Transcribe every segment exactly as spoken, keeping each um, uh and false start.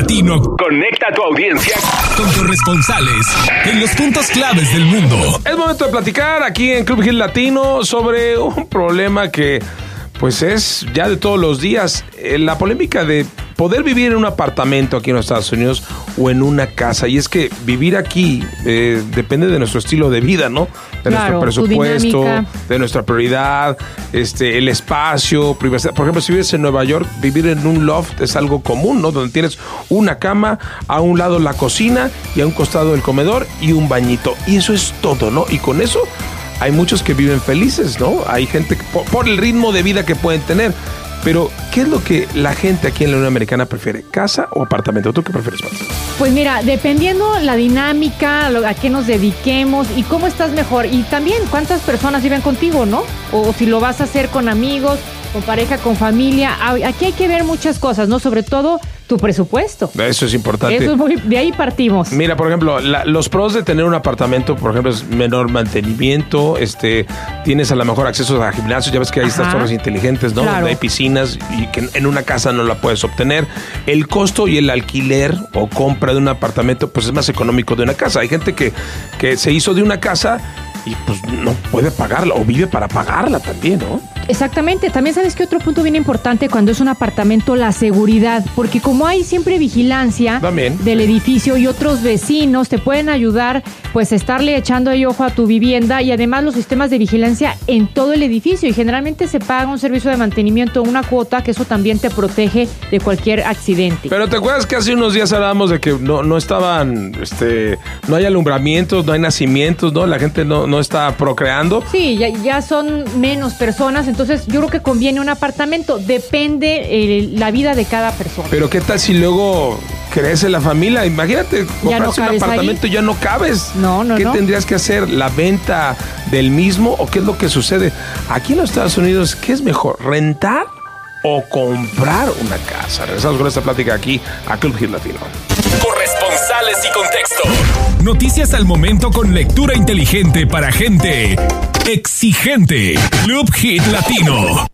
Latino conecta a tu audiencia con corresponsales en los puntos claves del mundo. Es momento de platicar aquí en Club Hit Latino sobre un problema que pues es ya de todos los días, eh, la polémica de poder vivir en un apartamento aquí en los Estados Unidos o en una casa. Y es que vivir aquí eh, depende de nuestro estilo de vida, ¿no? De claro, nuestro presupuesto, de nuestra prioridad, este, el espacio, privacidad. Por ejemplo, si vives en Nueva York, vivir en un loft es algo común, ¿no? Donde tienes una cama, a un lado la cocina y a un costado el comedor y un bañito. Y eso es todo, ¿no? Y con eso hay muchos que viven felices, ¿no? Hay gente que, por, por el ritmo de vida que pueden tener. Pero, ¿qué es lo que la gente aquí en la Unión Americana prefiere? ¿Casa o apartamento? ¿Tú qué prefieres, Marta? Pues mira, dependiendo la dinámica, a qué nos dediquemos y cómo estás mejor. Y también cuántas personas viven contigo, ¿no? O si lo vas a hacer con amigos, con pareja, con familia. Aquí hay que ver muchas cosas, ¿no? Sobre todo tu presupuesto. Eso es importante. Eso es muy, de ahí partimos. Mira, por ejemplo, la, los pros de tener un apartamento, por ejemplo, es menor mantenimiento, este, tienes a lo mejor acceso a gimnasios, ya ves que hay Ajá. estas torres inteligentes, ¿no? Claro. Donde hay piscinas y que en una casa no la puedes obtener. El costo y el alquiler o compra de un apartamento, pues es más económico de una casa. Hay gente que, que se hizo de una casa y pues no puede pagarla o vive para pagarla también, ¿no? Exactamente. También sabes que otro punto bien importante cuando es un apartamento, la seguridad, porque como hay siempre vigilancia También, del sí. edificio y otros vecinos te pueden ayudar pues estarle echando ahí ojo a tu vivienda y además los sistemas de vigilancia en todo el edificio y generalmente se paga un servicio de mantenimiento, una cuota que eso también te protege de cualquier accidente. Pero ¿te acuerdas que hace unos días hablábamos de que no, no estaban, este, no hay alumbramientos, no hay nacimientos, ¿no? La gente no, no está procreando. Sí, ya, ya son menos personas. Entonces, yo creo que conviene un apartamento. Depende eh, la vida de cada persona. Pero ¿qué tal si luego crece la familia? Imagínate, comprarse no un apartamento y ya no cabes. No, no, ¿Qué no. tendrías que hacer? ¿La venta del mismo? ¿O qué es lo que sucede? Aquí en los Estados Unidos, ¿qué es mejor? ¿Rentar o comprar una casa? Regresamos con esta plática aquí a Club Hit Latino. Corresponsales y contexto. Noticias al momento con lectura inteligente para gente exigente. Club Hit Latino.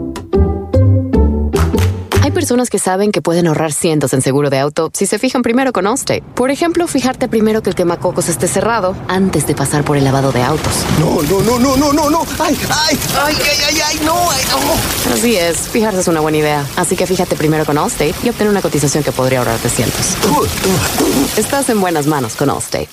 Hay personas que saben que pueden ahorrar cientos en seguro de auto si se fijan primero con Allstate. Por ejemplo, fijarte primero que el quemacocos esté cerrado antes de pasar por el lavado de autos. No, no, no, no, no, no, no. Ay, ay, ay, ay, ay, ay, no, ay, no. Así es, fijarse es una buena idea. Así que fíjate primero con Allstate y obtén una cotización que podría ahorrarte cientos. Estás en buenas manos con Allstate.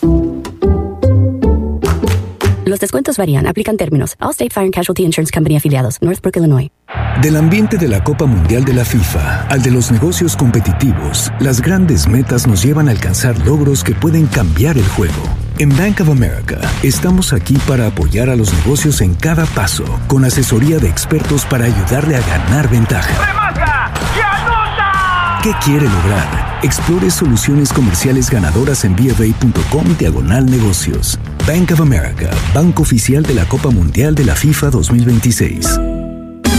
Los descuentos varían, aplican términos. Allstate Fire and Casualty Insurance Company afiliados, Northbrook, Illinois. Del ambiente de la Copa Mundial de la FIFA al de los negocios competitivos, las grandes metas nos llevan a alcanzar logros que pueden cambiar el juego. En Bank of America, estamos aquí para apoyar a los negocios en cada paso, con asesoría de expertos para ayudarle a ganar ventaja. ¡Remata! ¡Y anota! ¿Qué quiere lograr? Explore soluciones comerciales ganadoras en bofA.com diagonal negocios. Bank of America, banco oficial de la Copa Mundial de la FIFA dos mil veintiséis.